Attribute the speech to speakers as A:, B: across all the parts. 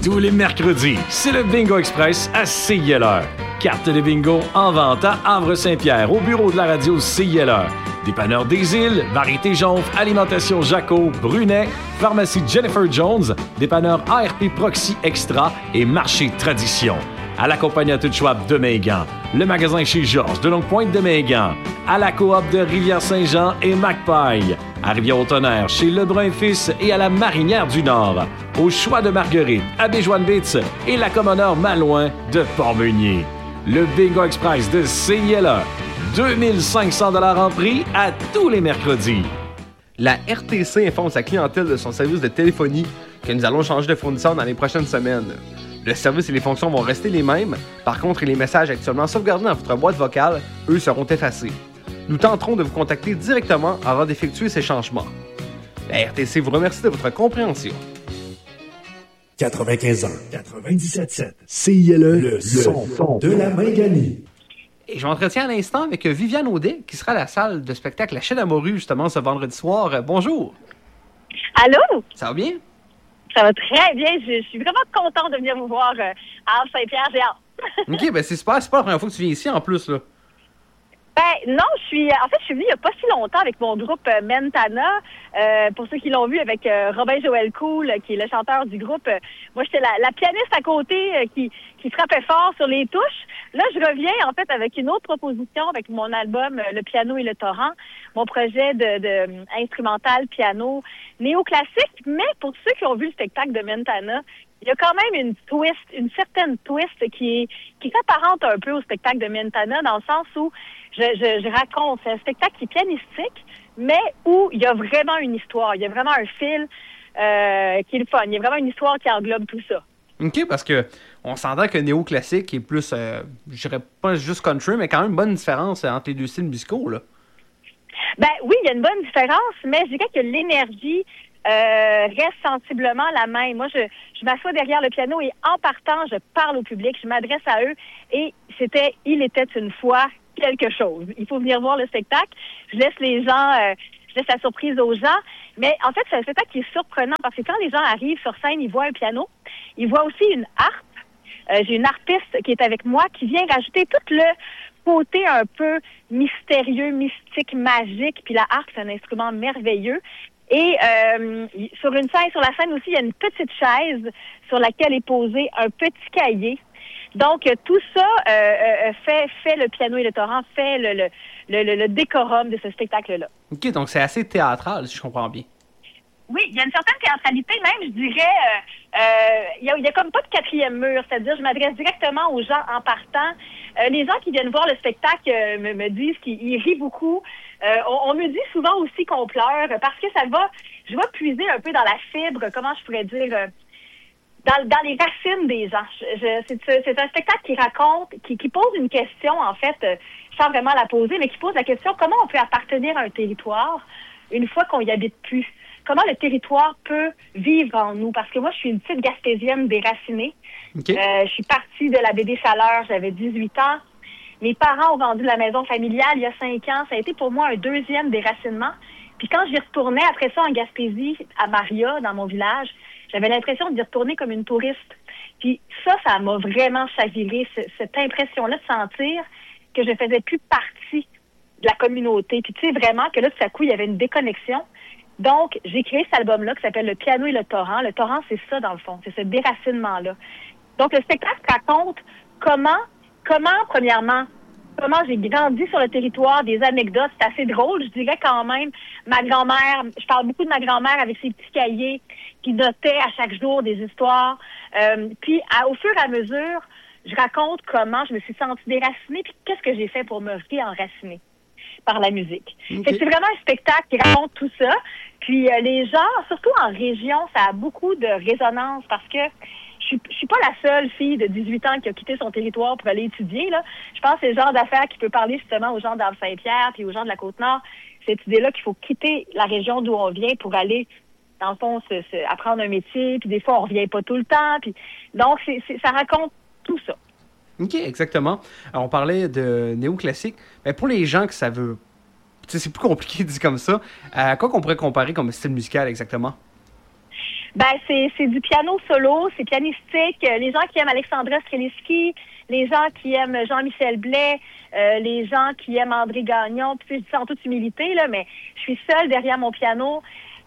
A: Tous les mercredis, c'est le Bingo Express à CILR. Carte de bingo en vente à Havre-Saint-Pierre, au bureau de la radio CILR. Dépanneur des Îles, Variété Jonf, Alimentation Jaco, Brunet, Pharmacie Jennifer Jones, dépanneur ARP Proxy Extra et Marché Tradition. À la Compagnie Schwab de Mégan, le magasin chez Georges de Longue-Pointe de Mégan, à la coop de Rivière-Saint-Jean et Macpaille, à Rivière-au-Tonnerre chez Lebrun-Fils et à la Marinière du Nord, au Choix de Marguerite, à Béjoine-Bitz et la Commodore Malouin de Port-Meunier. Le Bingo Express de CILR, 2500 $ en prix à tous les mercredis.
B: La RTC informe sa clientèle de son service de téléphonie que nous allons changer de fournisseur dans les prochaines semaines. Le service et les fonctions vont rester les mêmes. Par contre, les messages actuellement sauvegardés dans votre boîte vocale, eux, seront effacés. Nous tenterons de vous contacter directement avant d'effectuer ces changements. La RTC vous remercie de votre compréhension.
C: 95 ans, 97.7, CILE, le son de la Méganie.
B: Et je m'entretiens à l'instant avec Viviane Audet, qui sera à la salle de spectacle La Chaîne à Morue, justement, ce vendredi soir. Bonjour.
D: Allô?
B: Ça va bien?
D: Ça va très bien. Je suis vraiment contente de venir vous voir à Saint-Pierre. J'ai hâte.
B: OK, ben c'est super. C'est pas la première fois que tu viens ici, en plus, là.
D: Ben non, je suis venue il n'y a pas si longtemps avec mon groupe Mentana. Pour ceux qui l'ont vu, avec Robin Joël Cool, qui est le chanteur du groupe. Moi, j'étais la pianiste à côté qui frappait fort sur les touches. Là, je reviens en fait avec une autre proposition avec mon album Le piano et le torrent, mon projet de instrumental piano néoclassique. Mais pour ceux qui ont vu le spectacle de Mentana, il y a quand même une certaine twist qui s'apparente un peu au spectacle de Mentana, dans le sens où je raconte, c'est un spectacle qui est pianistique, mais où il y a vraiment une histoire, il y a vraiment un fil qui est le fun, il y a vraiment une histoire qui englobe tout ça.
B: OK, parce que on s'entend que néoclassique est plus, je dirais pas juste country, mais quand même une bonne différence entre les deux styles musicaux, là.
D: Ben oui, il y a une bonne différence, mais je dirais que l'énergie reste sensiblement la même. Moi, je m'assois derrière le piano et en partant, je parle au public, je m'adresse à eux et Il était une fois quelque chose. Il faut venir voir le spectacle. Je laisse la surprise aux gens. Mais en fait, c'est un spectacle qui est surprenant parce que quand les gens arrivent sur scène, ils voient un piano, ils voient aussi une harpe. J'ai une harpiste qui est avec moi qui vient rajouter tout le côté un peu mystérieux, mystique, magique. Puis la harpe, c'est un instrument merveilleux. Et sur la scène aussi, il y a une petite chaise sur laquelle est posé un petit cahier. Donc, tout ça fait le piano et le torrent, fait le décorum de ce spectacle-là.
B: OK, donc c'est assez théâtral, si je comprends bien.
D: Oui, il y a une certaine théâtralité, même, je dirais, il y a comme pas de quatrième mur, c'est-à-dire je m'adresse directement aux gens en partant. Les gens qui viennent voir le spectacle me disent qu'ils rient beaucoup. On me dit souvent aussi qu'on pleure parce que je vais puiser un peu dans la fibre, comment je pourrais dire, dans les racines des gens. C'est un spectacle qui raconte, qui pose une question, en fait, sans vraiment la poser, mais qui pose la question comment on peut appartenir à un territoire une fois qu'on y habite plus. Comment le territoire peut vivre en nous? Parce que moi, je suis une petite Gaspésienne déracinée. Okay. Je suis partie de la BD Chaleur, j'avais 18 ans. Mes parents ont vendu la maison familiale il y a 5 ans. Ça a été pour moi un deuxième déracinement. Puis quand j'y retournais après ça en Gaspésie, à Maria, dans mon village, j'avais l'impression d'y retourner comme une touriste. Puis ça m'a vraiment chaviré, cette impression-là de sentir que je faisais plus partie de la communauté. Puis tu sais, vraiment que là, tout à coup, il y avait une déconnexion. Donc, j'ai créé cet album-là qui s'appelle Le piano et le torrent. Le torrent, c'est ça, dans le fond. C'est ce déracinement-là. Donc, le spectacle raconte comment, premièrement, comment j'ai grandi sur le territoire, des anecdotes. C'est assez drôle, je dirais quand même. Ma grand-mère, je parle beaucoup de ma grand-mère avec ses petits cahiers qui notait à chaque jour des histoires. Puis, au fur et à mesure, je raconte comment je me suis sentie déracinée puis qu'est-ce que j'ai fait pour me réenraciner par la musique. Okay. Fait que c'est vraiment un spectacle qui raconte tout ça. Puis les gens, surtout en région, ça a beaucoup de résonance parce que je suis pas la seule fille de 18 ans qui a quitté son territoire pour aller étudier, là. Je pense que c'est le genre d'affaires qui peut parler justement aux gens d'Havre-Saint-Pierre puis aux gens de la Côte-Nord. Cette idée-là qu'il faut quitter la région d'où on vient pour aller, dans le fond, apprendre un métier. Puis des fois, on revient pas tout le temps. Puis donc, ça raconte tout ça.
B: OK, exactement. Alors, on parlait de néoclassique. Mais pour les gens que ça veut... Tu sais, c'est plus compliqué dit comme ça. À quoi qu'on pourrait comparer comme style musical exactement?
D: Ben, c'est du piano solo, c'est pianistique. Les gens qui aiment Alexandra Streliski, les gens qui aiment Jean-Michel Blais, les gens qui aiment André Gagnon, puis je dis ça en toute humilité, là, mais je suis seule derrière mon piano.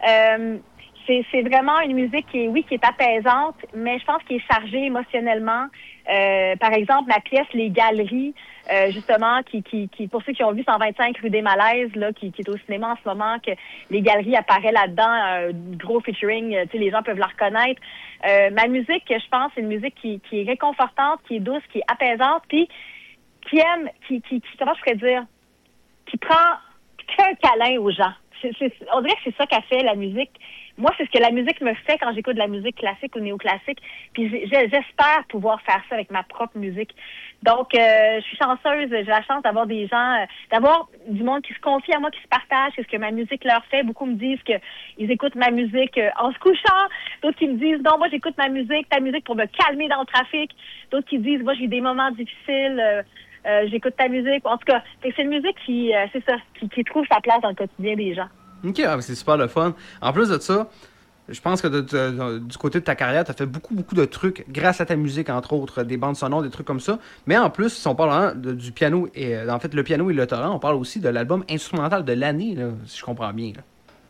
D: C'est vraiment une musique qui est apaisante, mais je pense qu'elle est chargée émotionnellement. Par exemple, ma pièce Les Galeries, justement, qui pour ceux qui ont vu 125 rue des Malaises, là, qui est au cinéma en ce moment, que Les Galeries apparaît là-dedans, gros featuring, tu sais, les gens peuvent la reconnaître. Ma musique, je pense, c'est une musique qui est réconfortante, qui est douce, qui est apaisante, puis comment je pourrais dire, qui fait un câlin aux gens. On dirait que c'est ça qu'a fait la musique. Moi, c'est ce que la musique me fait quand j'écoute de la musique classique ou néoclassique. Puis j'espère pouvoir faire ça avec ma propre musique. Donc, je suis chanceuse. J'ai la chance d'avoir des gens, d'avoir du monde qui se confie à moi, qui se partage ce que ma musique leur fait. Beaucoup me disent qu'ils écoutent ma musique en se couchant. D'autres qui me disent, non, moi, j'écoute ta musique pour me calmer dans le trafic. D'autres qui disent, moi, j'ai des moments difficiles. J'écoute ta musique. En tout cas, c'est une musique qui trouve sa place dans le quotidien des gens.
B: Ok, c'est super le fun. En plus de ça, je pense que du côté de ta carrière, tu as fait beaucoup de trucs grâce à ta musique, entre autres, des bandes sonores, des trucs comme ça. Mais en plus, si on parle du piano, et en fait, le piano et le torrent, on parle aussi de l'album instrumental de l'année, là, si je comprends bien. Là.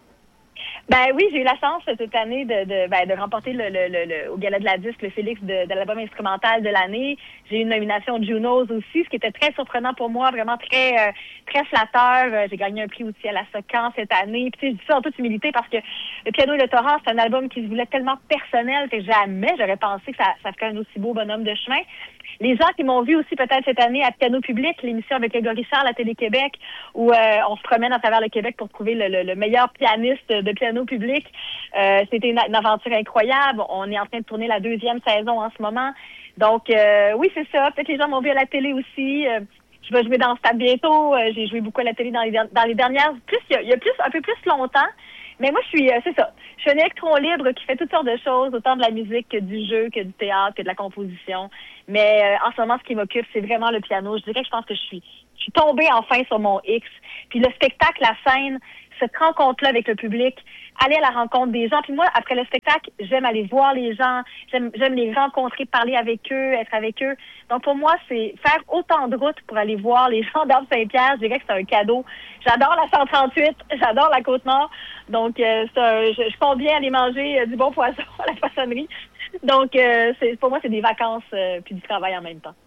D: Ben oui, j'ai eu la chance cette année de remporter au Gala de la Disque le Félix de l'album instrumental de l'année. J'ai eu une nomination Junos aussi, ce qui était très surprenant pour moi, vraiment très très flatteur. J'ai gagné un prix aussi à la Socan cette année. Puis je dis ça en toute humilité parce que Le Piano et le Torrent, c'est un album qui se voulait tellement personnel que jamais j'aurais pensé que ça ferait un aussi beau bonhomme de chemin. Les gens qui m'ont vu aussi peut-être cette année à Piano Public, l'émission avec Grégory Charles à Télé-Québec, où on se promène à travers le Québec pour trouver le meilleur pianiste de piano public. C'était une aventure incroyable. On est en train de tourner la 2e saison en ce moment. Donc, oui, c'est ça. Peut-être les gens m'ont vu à la télé aussi. Je vais jouer dans le stade bientôt. J'ai joué beaucoup à la télé dans les dernières... Il y a un peu plus longtemps. Mais moi, c'est ça. Je suis un électron libre qui fait toutes sortes de choses, autant de la musique que du jeu, que du théâtre, que de la composition. Mais en ce moment, ce qui m'occupe, c'est vraiment le piano. Je pense que je suis tombée enfin sur mon X. Puis le spectacle, la scène, cette rencontre-là avec le public, aller à la rencontre des gens. Puis moi, après le spectacle, j'aime aller voir les gens, j'aime les rencontrer, parler avec eux, être avec eux. Donc pour moi, c'est faire autant de routes pour aller voir les gens d'Arbre-Saint-Pierre. Je dirais que c'est un cadeau. J'adore la 138, j'adore la Côte-Nord. Donc je compte bien aller manger du bon poisson à la poissonnerie. Donc pour moi, c'est des vacances puis du travail en même temps.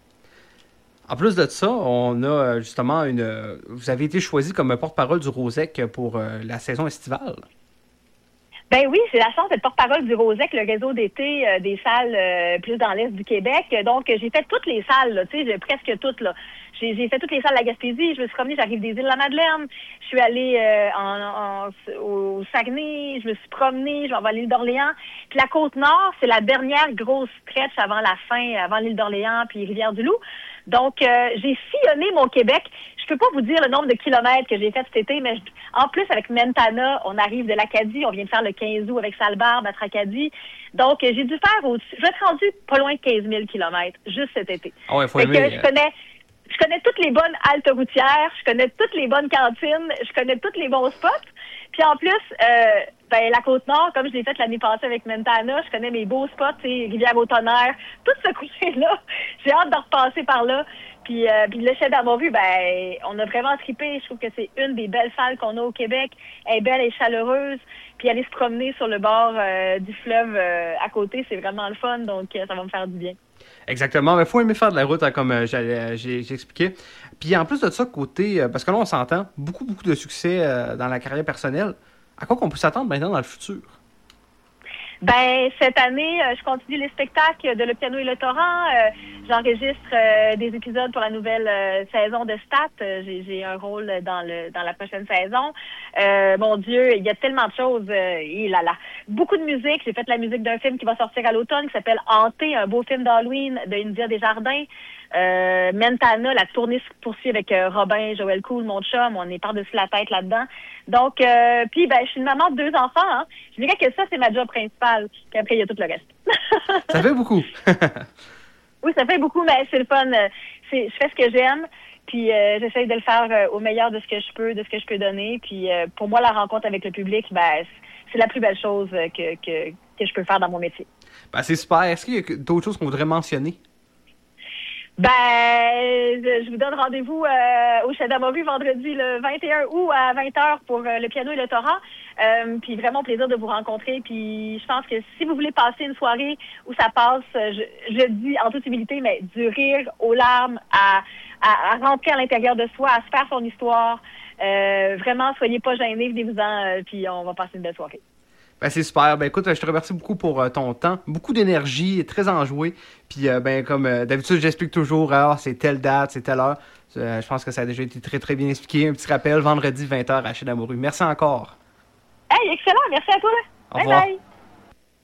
B: En plus de ça, on a justement vous avez été choisi comme porte-parole du Rosec pour la saison estivale.
D: Ben oui, j'ai la chance d'être porte-parole du Rosec, le réseau d'été des salles plus dans l'est du Québec. Donc, j'ai fait toutes les salles, là, tu sais, presque toutes, là. J'ai fait toutes les salles de la Gaspésie. Je me suis promenée, j'arrive des Îles-de-la-Madeleine. Je suis allée au Saguenay. Je me suis promenée, je vais à l'île d'Orléans. Puis la Côte-Nord, c'est la dernière grosse stretch avant la fin, avant l'île d'Orléans puis Rivière-du-Loup. Donc, j'ai sillonné mon Québec. Je peux pas vous dire le nombre de kilomètres que j'ai fait cet été, mais en plus, avec Mentana, on arrive de l'Acadie. On vient de faire le 15 août avec Salbarbe à Tracadie. Donc, j'ai dû faire je vais être rendue pas loin de 15 000 kilomètres juste cet été.
B: Ah ouais, faut aimer.
D: Je connais toutes les bonnes haltes routières, je connais toutes les bonnes cantines, je connais tous les bons spots. Puis en plus, la Côte-Nord, comme je l'ai fait l'année passée avec Mentana, je connais mes beaux spots, Rivière-au-Tonnerre, tout ce côté-là. J'ai hâte de repasser par là. Puis le Chef d'Arborvue, on a vraiment trippé. Je trouve que c'est une des belles salles qu'on a au Québec. Elle est belle, elle est chaleureuse. Puis aller se promener sur le bord du fleuve à côté, c'est vraiment le fun. Donc, ça va me faire du bien.
B: Exactement, mais il faut aimer faire de la route, hein, comme j'ai expliqué. Puis en plus de ça, côté, parce que là, on s'entend, beaucoup de succès dans la carrière personnelle. À quoi qu'on peut s'attendre maintenant dans le futur?
D: Cette année, je continue les spectacles de Le Piano et le Torrent. J'enregistre des épisodes pour la nouvelle saison de Stat. J'ai un rôle dans la prochaine saison. Mon Dieu, il y a tellement de choses. Beaucoup de musique. J'ai fait la musique d'un film qui va sortir à l'automne qui s'appelle Hanté, un beau film d'Halloween de India Desjardins. Mentana, la tournée se poursuit avec Robin, Joël Cool, mon chum. On est par-dessus la tête là-dedans. Donc, puis, je suis une maman de 2 enfants. Hein. Je dirais que ça, c'est ma job principale. Puis après, il y a tout le reste.
B: Ça fait beaucoup.
D: Oui, ça fait beaucoup, mais c'est le fun. Je fais ce que j'aime. Puis j'essaye de le faire au meilleur de ce que je peux donner. Puis pour moi, la rencontre avec le public, c'est la plus belle chose que je peux faire dans mon métier.
B: Ben, c'est super. Est-ce qu'il y a d'autres choses qu'on voudrait mentionner?
D: Je vous donne rendez-vous au Chadamoru vendredi le 21 août à 20h pour le piano et le torrent. Puis vraiment plaisir de vous rencontrer. Puis je pense que si vous voulez passer une soirée où ça passe, je dis en toute humilité, mais du rire aux larmes, à rentrer à l'intérieur de soi, à se faire son histoire. Vraiment, soyez pas gênés, venez-vous-en, puis on va passer une belle soirée.
B: Ben, c'est super. Ben, écoute, je te remercie beaucoup pour ton temps. Beaucoup d'énergie, très enjoué. Puis, comme d'habitude, j'explique toujours, c'est telle date, c'est telle heure. Je pense que ça a déjà été très, très bien expliqué. Un petit rappel, vendredi 20h à Chadamoru. Merci encore.
D: Hey, excellent. Merci à toi.
B: Au revoir.
D: Bye bye.